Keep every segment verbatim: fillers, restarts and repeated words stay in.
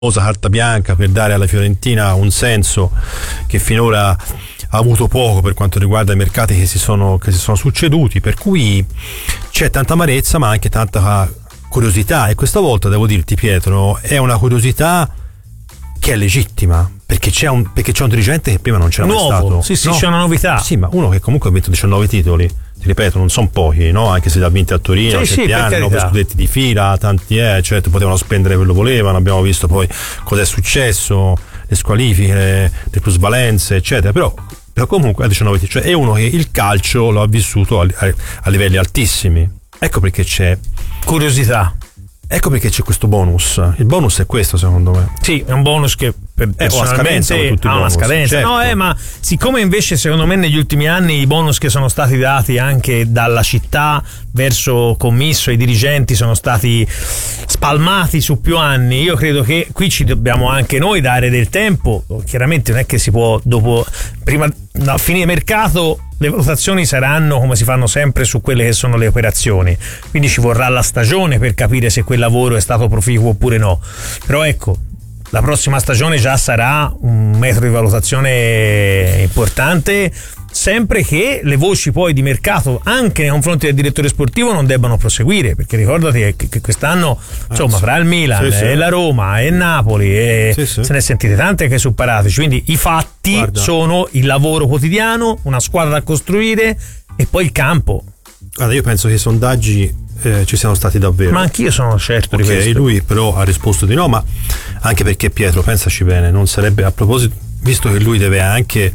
carta bianca per dare alla Fiorentina un senso che finora ha avuto poco per quanto riguarda i mercati che si sono, che si sono succeduti, per cui c'è tanta amarezza ma anche tanta curiosità, e questa volta devo dirti, Pietro, è una curiosità che è legittima, perché c'è un, perché c'è un dirigente che prima non c'era nuovo, mai stato. sì sì, no? C'è una novità. Sì, ma uno che comunque ha vinto diciannove titoli, ti ripeto, non sono pochi, no? Anche se li ha vinti a Torino, sì, sette sì, anni, nove scudetti di fila, tanti è, eh, certo potevano spendere quello che volevano, abbiamo visto poi cosa è successo, le squalifiche, le, le plusvalenze, eccetera, però, però comunque a diciannove titoli, cioè è uno che il calcio lo ha vissuto a, a, a livelli altissimi. Ecco perché c'è curiosità. Ecco perché c'è questo bonus. Il bonus è questo, secondo me. Sì, è un bonus che per eh, personalmente ha una scadenza. Certo. No, eh, ma siccome invece secondo me negli ultimi anni i bonus che sono stati dati anche dalla città verso commisso e i dirigenti sono stati spalmati su più anni, io credo che qui ci dobbiamo anche noi dare del tempo. Chiaramente non è che si può dopo prima no, fine mercato. Le valutazioni saranno come si fanno sempre su quelle che sono le operazioni, quindi ci vorrà la stagione per capire se quel lavoro è stato proficuo oppure no, però ecco, la prossima stagione già sarà un metro di valutazione importante, sempre che le voci poi di mercato anche nei confronti del direttore sportivo non debbano proseguire, perché ricordati che, che quest'anno insomma fra il Milan sì, sì. e la Roma e Napoli e sì, sì. se ne sentite tante che su Paratici, quindi i fatti Guarda. sono il lavoro quotidiano, una squadra da costruire e poi il campo. Guarda, io penso che i sondaggi eh, ci siano stati davvero, ma anch'io sono certo okay, di questo. Lui però ha risposto di no, ma anche perché Pietro, pensaci bene, non sarebbe, a proposito, visto che lui deve anche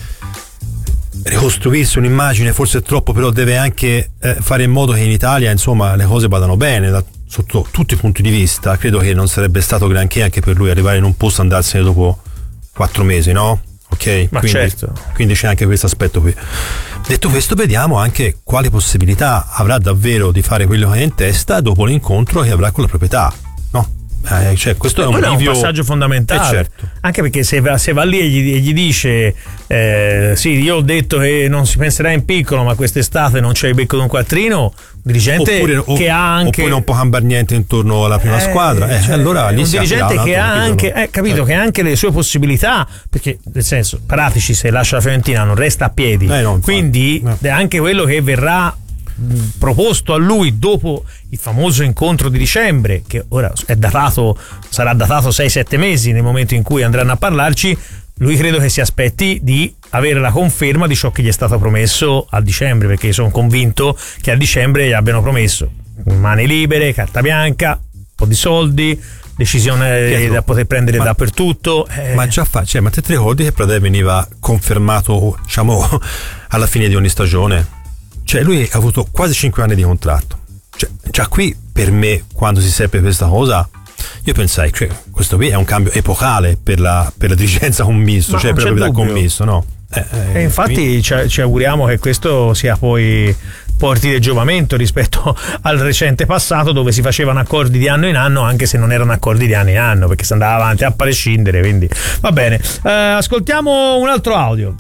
ricostruirsi un'immagine, forse troppo, però deve anche eh, fare in modo che in Italia insomma le cose vadano bene da, sotto tutti i punti di vista. Credo che non sarebbe stato granché anche per lui arrivare in un posto e andarsene dopo quattro mesi, no? Ok, ma quindi, certo. quindi c'è anche questo aspetto qui. Detto questo, vediamo anche quali possibilità avrà davvero di fare quello che ha in testa dopo l'incontro che avrà con la proprietà, no? Eh, cioè, questo è un, è un rivio... passaggio fondamentale, eh, certo. Anche perché se va, se va lì e gli, e gli dice eh, sì, io ho detto che non si penserà in piccolo, ma quest'estate non c'è il becco di un quattrino, un dirigente oppure, che ha anche oppure non può cambiare niente intorno alla prima eh, squadra, eh, cioè, allora lì un si dirigente che ha anche no? eh, capito eh. che ha anche le sue possibilità, perché nel senso Paratici se lascia la Fiorentina non resta a piedi, eh, no, quindi eh. è anche quello che verrà proposto a lui dopo il famoso incontro di dicembre, che ora è datato, sarà datato sei sette mesi nel momento in cui andranno a parlarci. Lui credo che si aspetti di avere la conferma di ciò che gli è stato promesso a dicembre, perché sono convinto che a dicembre gli abbiano promesso mani libere, carta bianca, un po' di soldi, decisione Pietro, da poter prendere ma, dappertutto. Eh. Ma già fa, cioè, ma te ti ricordi che Pradè veniva confermato, diciamo, alla fine di ogni stagione? Cioè lui ha avuto quasi cinque anni di contratto, cioè già qui per me quando si seppe questa cosa io pensai che questo qui è un cambio epocale per la, per la dirigenza commisso, ma cioè per la proprietà commisso, no? Eh, eh, e infatti quindi... ci, ci auguriamo che questo sia poi porti del giovamento rispetto al recente passato dove si facevano accordi di anno in anno, anche se non erano accordi di anno in anno, perché si andava avanti a prescindere, quindi va bene. Eh, ascoltiamo un altro audio.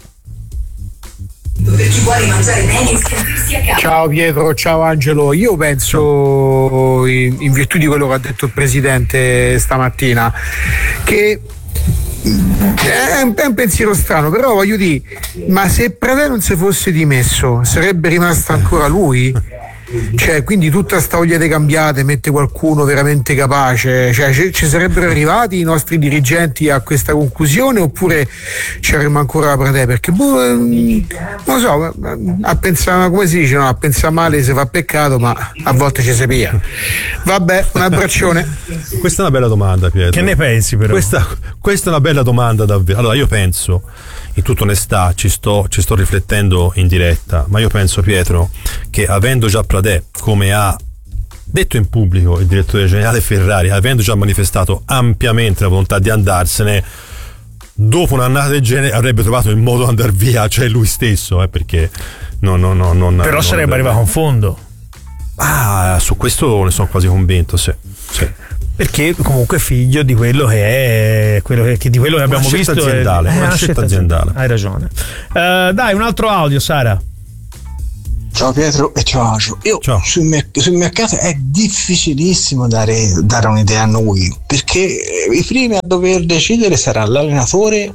Dove chi vuole mangiare bene e sentirsi a casa. Ciao Pietro, ciao Angelo. Io penso, in, in virtù di quello che ha detto il presidente stamattina, che è un, è un pensiero strano, però voglio dire, ma se Pradè non si fosse dimesso sarebbe rimasto ancora lui? Cioè, quindi tutta sta voglia di cambiate mette qualcuno veramente capace, cioè ci, ci sarebbero arrivati i nostri dirigenti a questa conclusione oppure ci avremmo ancora Pradè? Perché boh, non lo so, a pensare, come si dice, no? A pensare male si fa peccato, ma a volte ci si pia. Vabbè, un abbraccione. Questa è una bella domanda, Pietro. Che ne pensi però? Questa, questa è una bella domanda davvero. Allora io penso, in tutta onestà, ci sto, ci sto riflettendo in diretta, ma io penso, Pietro, che avendo già Pradè, come ha detto in pubblico il direttore generale Ferrari, avendo già manifestato ampiamente la volontà di andarsene, dopo un'annata del genere avrebbe trovato il modo di andare via, cioè lui stesso, eh, perché no, no, no, non, però non sarebbe arrivato in fondo. Ah, su questo ne sono quasi convinto, sì, sì. Perché comunque figlio di quello che è quello che, di quello che abbiamo una visto aziendale, è, una, una scelta aziendale. Hai ragione. Uh, dai, un altro audio, Sara. Ciao Pietro e ciao Acio. Io Ciao. Sul, merc- sul mercato è difficilissimo dare, dare un'idea a noi, perché i primi a dover decidere sarà l'allenatore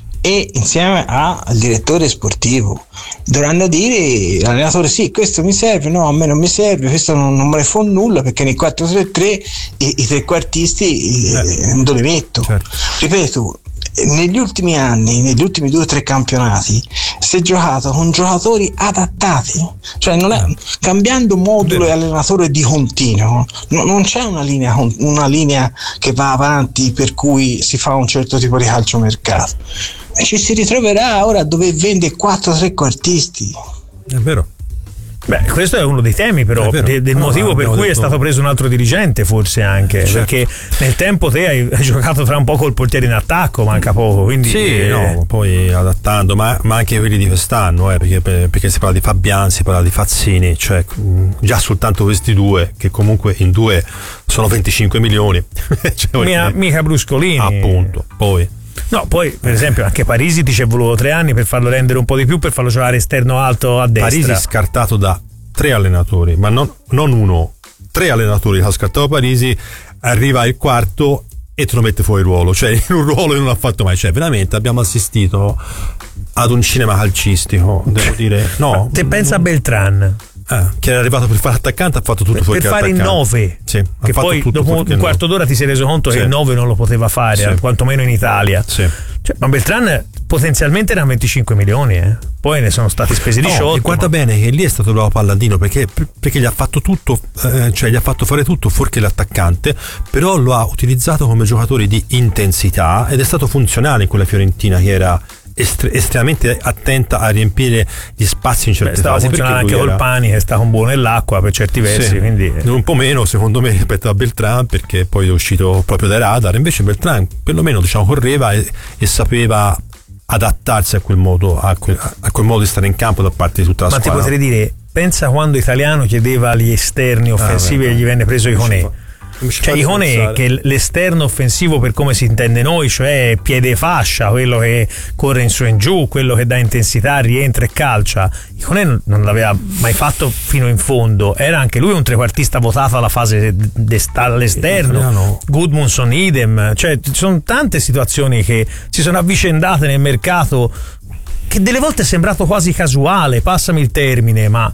e insieme a- al direttore sportivo. Dovranno dire l'allenatore sì, questo mi serve, no, a me non mi serve, questo non, non me ne fa nulla, perché nei quattro tre tre i, i trequartisti eh, Eh. non li metto. Certo. Ripeto, negli ultimi anni, negli ultimi due o tre campionati si è giocato con giocatori adattati, cioè non è, cambiando modulo e allenatore di continuo, no, non c'è una linea, una linea che va avanti per cui si fa un certo tipo di calciomercato, e ci si ritroverà ora a dover vendere quattro trequartisti. È vero. Beh, questo è uno dei temi, però, È vero. de- del No, motivo per abbiamo cui è detto- stato preso un altro dirigente, forse anche. Certo. Perché nel tempo te hai, hai giocato tra un po' col portiere in attacco, manca poco. Quindi, Sì, eh, no, poi adattando, ma, ma anche quelli di quest'anno, eh, perché, perché si parla di Fabian, si parla di Fazzini, cioè mh, già soltanto questi due, che comunque in due sono venticinque milioni. Cioè, voglio mica, dire, mica Bruscolini. appunto, poi. No, poi per esempio anche Parisi ti ci è voluto tre anni per farlo rendere un po' di più, per farlo giocare esterno alto a destra. Parisi scartato da tre allenatori, ma non, non uno, tre allenatori che ha scartato Parisi, arriva il quarto e te lo mette fuori ruolo, cioè in un ruolo che non ha fatto mai, cioè veramente abbiamo assistito ad un cinema calcistico, devo dire, no. Te pensa a Beltran, Eh, che era arrivato per fare attaccante, ha fatto tutto per, fuori per che fare il attaccante. nove, Sì, ha che fatto poi tutto dopo fuorché un no. quarto d'ora ti sei reso conto Sì. che il nove non lo poteva fare, Sì. eh, quantomeno in Italia. Sì. Cioè, ma Beltran potenzialmente erano venticinque milioni, eh. Poi ne sono stati spesi No, diciotto. e guarda ma- bene che lì è stato bravo Palladino, perché, perché gli ha fatto tutto, eh, cioè gli ha fatto fare tutto fuorché l'attaccante, però lo ha utilizzato come giocatore di intensità ed è stato funzionale in quella Fiorentina che era estre- estremamente attenta a riempire gli spazi in certe Beh, stava fasi, funzionando perché anche lui col era- Pani, che sta con buono nell'acqua per certi versi, Sì, quindi eh. un po' meno secondo me rispetto a Beltran, perché poi è uscito proprio dai radar. Invece Beltran perlomeno, diciamo, correva e, e sapeva adattarsi a quel modo a quel, a quel modo di stare in campo da parte di tutta la Ma ti squadra. potrei dire, pensa quando Italiano chiedeva agli esterni offensivi Ah, e gli venne preso Iconè. Mi ci fa- Cioè mi ci fa Iconè, pensare. che l'esterno offensivo per come si intende noi, cioè piede fascia, quello che corre in su e in giù, quello che dà intensità, rientra e calcia, Iconè non, non l'aveva mai fatto fino in fondo. Era anche lui un trequartista votato alla fase d'est- all'esterno. Italiano. Gudmundsson idem. Cioè ci sono tante situazioni che si sono avvicendate nel mercato, che delle volte è sembrato quasi casuale, passami il termine, ma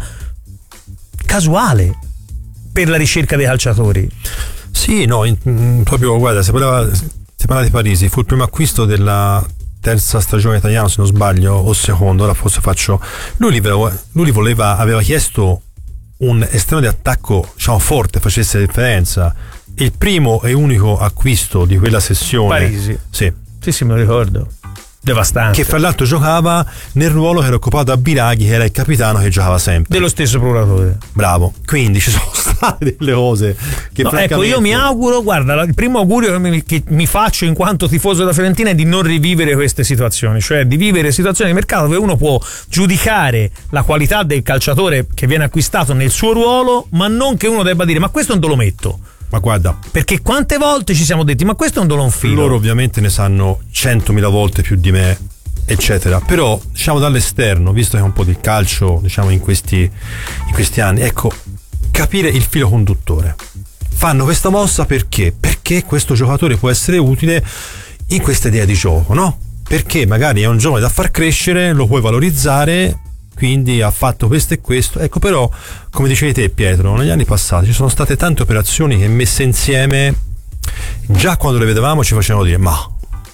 casuale per la ricerca dei calciatori. Sì, no, in- in- proprio guarda, si parlava, si parla di Parisi, fu il primo acquisto della terza stagione italiana, se non sbaglio, o secondo, ora forse faccio. Lui li, voleva- lui li voleva, aveva chiesto un esterno di attacco, diciamo, forte, facesse la differenza. Il primo e unico acquisto di quella sessione. Parisi. Sì. Sì, sì, me lo ricordo. Devastante. Che fra l'altro giocava nel ruolo che era occupato da Biraghi, che era il capitano che giocava sempre. dello stesso procuratore. Bravo. Quindi ci sono state delle cose che No, francamente... ecco, io mi auguro, guarda, il primo augurio che mi, che mi faccio in quanto tifoso della Fiorentina è di non rivivere queste situazioni, cioè di vivere situazioni di mercato dove uno può giudicare la qualità del calciatore che viene acquistato nel suo ruolo, ma non che uno debba dire ma questo non te lo metto. Ma guarda, Perché quante volte ci siamo detti ma questo non te lo infilo. loro ovviamente ne sanno centomila volte più di me, eccetera. Però, diciamo, dall'esterno, visto che è un po' di calcio, diciamo, in questi, in questi anni, ecco, capire il filo conduttore. Fanno questa mossa perché? Perché questo giocatore può essere utile in questa idea di gioco, no? Perché magari è un giovane da far crescere, lo puoi valorizzare, quindi ha fatto questo e questo. Ecco, però, come dicevi te, Pietro, negli anni passati ci sono state tante operazioni che messe insieme, già quando le vedevamo ci facevano dire ma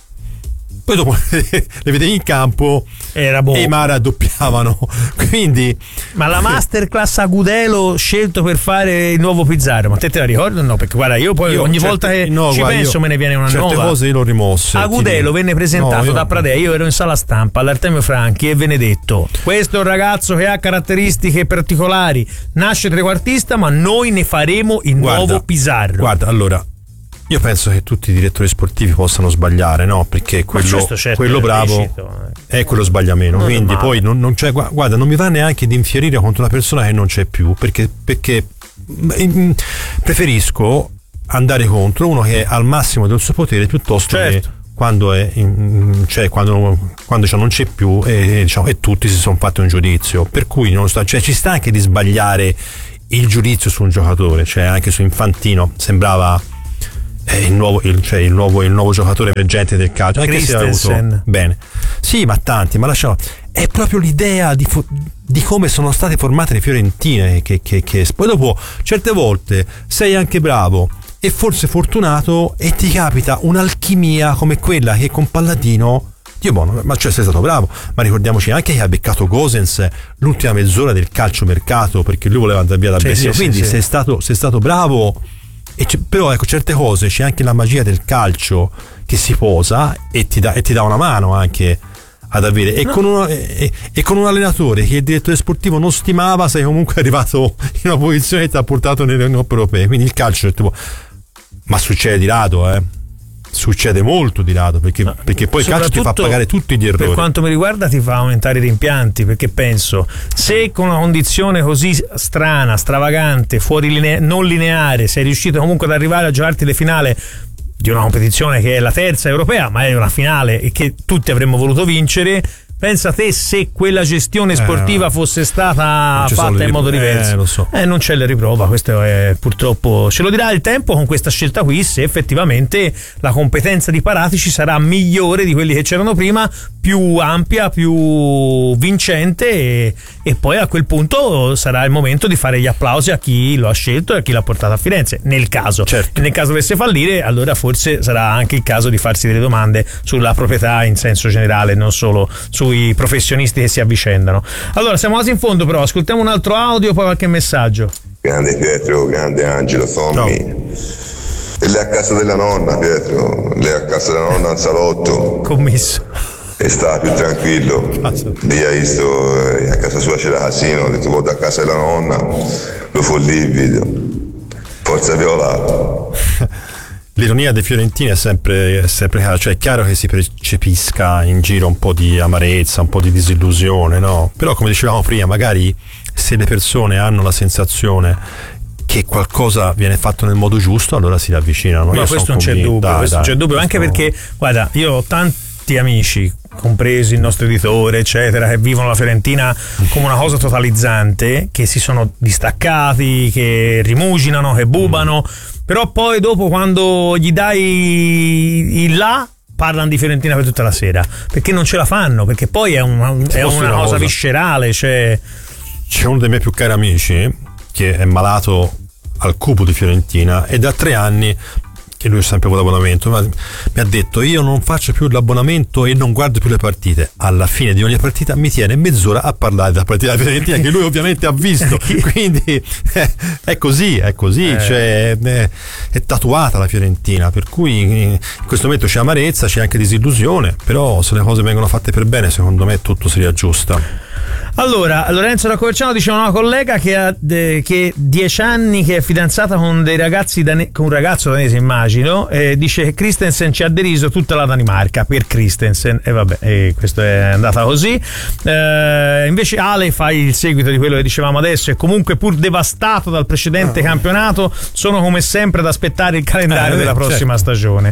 poi dopo le vedevi in campo Era boh. e i ma raddoppiavano. Quindi Ma la masterclass Agudelo scelto per fare il nuovo Pizarro, ma te te la ricordi o no? Perché guarda, io poi io ogni certe- volta che no, ci guarda, penso io me ne viene una certe nuova. cose io l'ho rimosse. Agudelo ti- venne presentato No, io- da Pradè, io ero in sala stampa all'Artemio Franchi e venne detto questo è un ragazzo che ha caratteristiche particolari, nasce trequartista ma noi ne faremo il Guarda, nuovo Pizarro. Guarda, allora, io penso che tutti i direttori sportivi possano sbagliare, no? Perché quello, questo certo quello è bravo lecito, è quello sbaglia meno. Non è Quindi male. poi non, non c'è, gua- guarda, non mi va neanche di infierire contro una persona che non c'è più, perché, perché mm, preferisco andare contro uno che è al massimo del suo potere piuttosto Certo. che quando è in, cioè quando, quando cioè non c'è più e, diciamo, e tutti si sono fatti un giudizio, per cui non sta, cioè, ci sta anche di sbagliare il giudizio su un giocatore, cioè anche su Infantino sembrava eh, il, nuovo, il, cioè, il, nuovo, il nuovo giocatore emergente del calcio, anche se aveva avuto bene, sì, ma tanti, ma lasciamo, è proprio l'idea di, di come sono state formate le Fiorentine che, che, che poi dopo certe volte sei anche bravo e forse fortunato e ti capita un'alchimia come quella che con Palladino, Dio buono, ma cioè sei stato bravo, ma ricordiamoci anche che ha beccato Gosens l'ultima mezz'ora del calciomercato perché lui voleva andare via da Bessino, sì, quindi sì, sei, sì. Stato, sei stato bravo, e però ecco, certe cose c'è anche la magia del calcio che si posa e ti dà, e ti dà una mano anche ad avere, e, no. con uno, e, e con un allenatore che il direttore sportivo non stimava, sei comunque arrivato in una posizione che ti ha portato nelle Coppe Europee, quindi il calcio è tipo, ma succede di rado, eh succede molto di rado, perché, no, perché poi il calcio ti fa pagare tutti gli errori. Per quanto mi riguarda ti fa aumentare i rimpianti, perché penso, se con una condizione così strana, stravagante, fuori linea, non lineare, sei riuscito comunque ad arrivare a giocarti le finali di una competizione che è la terza europea, ma è una finale e che tutti avremmo voluto vincere, pensa te se quella gestione sportiva eh, fosse stata fatta in modo diverso. Eh, lo so. Eh, non c'è la riprova, questo è, purtroppo ce lo dirà il tempo con questa scelta qui, se effettivamente la competenza di Paratici sarà migliore di quelli che c'erano prima, più ampia, più vincente, e, e poi a quel punto sarà il momento di fare gli applausi a chi lo ha scelto e a chi l'ha portato a Firenze, nel caso. Certo. Nel caso dovesse fallire, allora forse sarà anche il caso di farsi delle domande sulla proprietà in senso generale, non solo sui professionisti che si avvicendano. Allora siamo quasi in fondo, però ascoltiamo un altro audio, poi qualche messaggio. Grande Pietro, grande Angelo, Tommy. No. E lei a casa della nonna, Pietro, lei a casa della nonna al salotto. Commesso. E stava più tranquillo. Lei ha visto, eh, a casa sua c'era casino, ho detto vado a casa della nonna, lo folli il video. Forza Viola. L'ironia dei fiorentini è sempre, è sempre chiara, cioè è chiaro che si percepisca in giro un po' di amarezza, un po' di disillusione, no? Però come dicevamo prima, magari se le persone hanno la sensazione che qualcosa viene fatto nel modo giusto, allora si avvicinano. Ma questo non c'è dubbio, dai, questo dai, c'è dubbio, anche questo... perché, guarda, io ho tanti amici, compresi il nostro editore, eccetera, che vivono la Fiorentina come una cosa totalizzante, che si sono distaccati, che rimuginano, che bubano, mm. però poi dopo quando gli dai il là parlano di Fiorentina per tutta la sera, perché non ce la fanno, perché poi è una, è una, una cosa, cosa viscerale. Cioè... C'è uno dei miei più cari amici che è malato al cupo di Fiorentina e da tre anni che lui ha sempre avuto l'abbonamento, ma mi ha detto io non faccio più l'abbonamento e non guardo più le partite. Alla fine di ogni partita mi tiene mezz'ora a parlare della partita della Fiorentina che lui ovviamente ha visto, quindi eh, è così, è così, eh. cioè è, è tatuata la Fiorentina, per cui in questo momento c'è amarezza, c'è anche disillusione, però se le cose vengono fatte per bene secondo me tutto si riaggiusta. Allora, Lorenzo da Coverciano diceva una collega che ha de, che dieci anni che è fidanzata con dei ragazzi dane, con un ragazzo danese, immagino, e dice che Christensen ci ha deriso tutta la Danimarca per Christensen, e vabbè, e questo è andata così. Eh, invece Ale fa il seguito di quello che dicevamo adesso, e comunque pur devastato dal precedente no. campionato, sono come sempre ad aspettare il calendario eh, della prossima certo. stagione.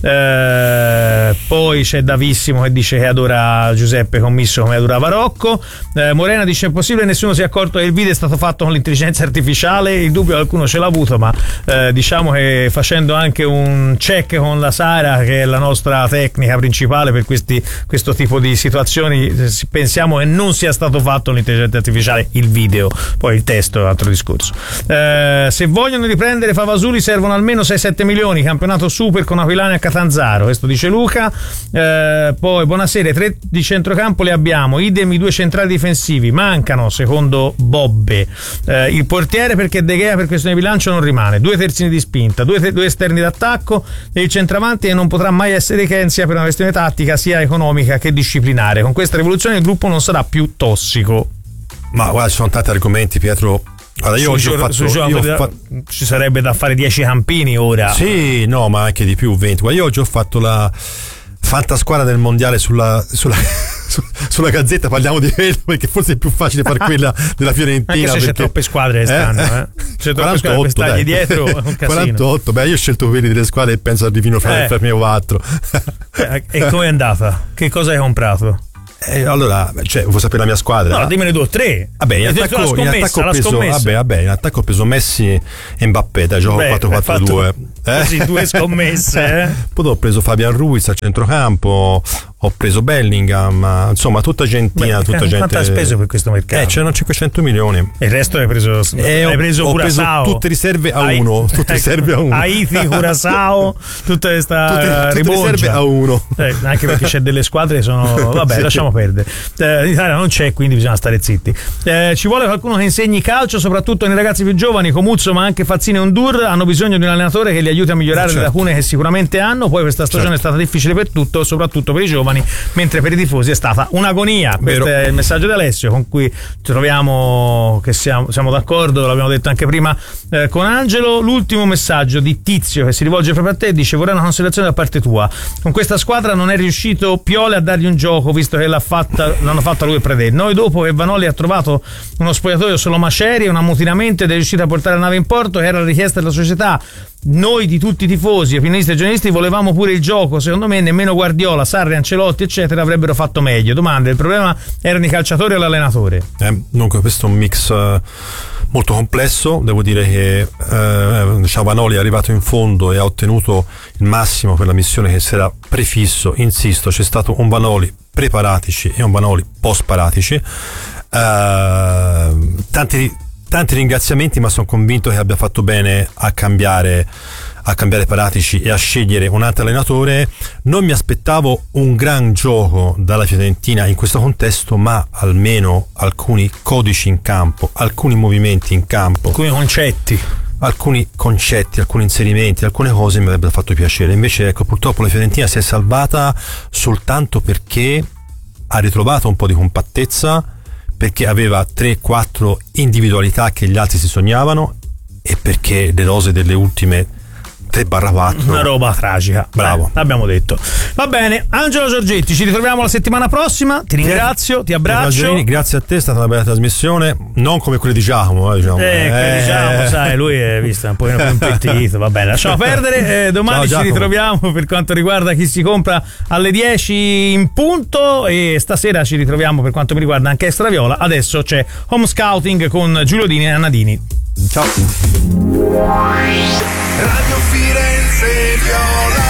Eh, poi c'è Davissimo che dice che adora Giuseppe Commisso come adorava Rocco. Eh, Morena dice è possibile nessuno si è accorto che il video è stato fatto con l'intelligenza artificiale, il dubbio qualcuno ce l'ha avuto, ma eh, diciamo che facendo anche un check con la Sara, che è la nostra tecnica principale per questi, questo tipo di situazioni, pensiamo che non sia stato fatto con l'intelligenza artificiale il video, poi il testo è un altro discorso. Eh, se vogliono riprendere Favasuli servono almeno sei sette milioni, campionato super con Aquilani a Catanzaro, questo dice Luca. Eh, poi buonasera, tre di centrocampo li abbiamo, idem i due centrali difensivi, mancano secondo Bobbe eh, il portiere perché De Gea per questione di bilancio non rimane, due terzini di spinta, due, te- due esterni d'attacco e il centravanti, e non potrà mai essere Ken sia per una questione tattica sia economica che disciplinare. Con questa rivoluzione il gruppo non sarà più tossico. Ma guarda, ci sono tanti argomenti, Pietro. Allora, io oggi ho fatto, io ho fatto... ci sarebbe da fare dieci campini ora. Sì, no, ma anche di più, venti. Guarda, io oggi ho fatto la fantasquadra del mondiale sulla, sulla su, sulla Gazzetta parliamo di quello, perché forse è più facile fare quella della Fiorentina. Anche se perché... c'è troppe squadre quest'anno, eh? eh? C'è troppe squadre per stargli dietro, è un casino. quarantotto, beh, io ho scelto quelli delle squadre e penso arrivino fra eh. il mio quattro. eh, e come è andata? Che cosa hai comprato? Eh, allora, cioè, vuoi sapere la mia squadra? No, dimmene due o tre. Vabbè, in attacco, in attacco ho preso, vabbè, vabbè, in attacco ho preso Messi e Mbappé, dai, gioco quattro quattro due. Eh? Così, due scommesse, eh? Poi ho preso Fabian Ruiz a centrocampo, ho preso Bellingham, insomma, tutta gentina, Beh, tutta gente. Quanto hai speso per questo mercato? Eh, c'erano cinquecento milioni. E il resto hai preso eh, hai preso ho Curaçao. preso tutte riserve a uno, tutte riserve a uno. Haiti, Curaçao, tutta questa riserve a uno. Eh, anche perché c'è delle squadre che sono vabbè, sì. lasciamo perdere. Eh, l'Italia non c'è, quindi bisogna stare zitti. Eh, ci vuole qualcuno che insegni calcio, soprattutto nei ragazzi più giovani. Comuzzo, ma anche Fazzini e Undur hanno bisogno di un allenatore che li aiuti a migliorare certo. le lacune che sicuramente hanno. Poi questa stagione certo. è stata difficile per tutto, soprattutto per i giovani, mentre per i tifosi è stata un'agonia. Questo è il messaggio di Alessio, con cui ci troviamo, che siamo, siamo d'accordo, l'abbiamo detto anche prima eh, con Angelo. L'ultimo messaggio di Tizio, che si rivolge proprio a te, dice: vorrei una considerazione da parte tua. Con questa squadra non è riuscito Pioli a dargli un gioco, visto che l'ha fatta, l'hanno fatta lui e Predè. Noi, dopo che Vanoli ha trovato uno spogliatoio solo macerie, un ammutinamento ed è riuscito a portare la nave in porto, che era la richiesta della società, noi di tutti i tifosi, opinionisti e giornalisti, volevamo pure il gioco. Secondo me nemmeno Guardiola, Sarri, Ancelotti eccetera avrebbero fatto meglio. Domanda: il problema erano i calciatori o l'allenatore? Eh, dunque questo è un mix uh, molto complesso. Devo dire che uh, Vanoli è arrivato in fondo e ha ottenuto il massimo per la missione che si era prefisso. Insisto, c'è stato un Vanoli pre-Paratici e un Vanoli post-Paratici. Uh, tanti Tanti ringraziamenti, ma sono convinto che abbia fatto bene a cambiare, a cambiare Paratici e a scegliere un altro allenatore. Non mi aspettavo un gran gioco dalla Fiorentina in questo contesto, ma almeno alcuni codici in campo, alcuni movimenti in campo, alcuni concetti. alcuni concetti, alcuni inserimenti, alcune cose mi avrebbero fatto piacere. Invece, ecco, purtroppo la Fiorentina si è salvata soltanto perché ha ritrovato un po' di compattezza, perché aveva tre quattro individualità che gli altri si sognavano e perché le rose delle ultime tre barra quattro, una roba tragica. Bravo, eh, l'abbiamo detto. Va bene, Angelo Giorgetti, ci ritroviamo la settimana prossima. Ti ringrazio, ti abbraccio. Ragioni, grazie a te, è stata una bella trasmissione, non come quelle di Giacomo, eh, diciamo. Eh, eh, diciamo, sai, lui è visto un po' più impettito. Va bene, lasciamo perdere. Eh, domani Ciao, ci ritroviamo per quanto riguarda Chi si compra alle dieci in punto, e stasera ci ritroviamo per quanto mi riguarda anche Extra Viola. Adesso c'è Home Scouting con Giulio Dini e Annadini. Ciao. Radio Firenze Viola.